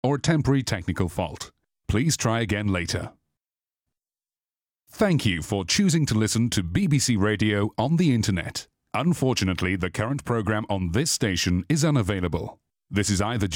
or a temporary technical fault. Please try again later. Thank you for choosing to listen to BBC Radio on the Internet. Unfortunately, the current program on this station is unavailable. This is either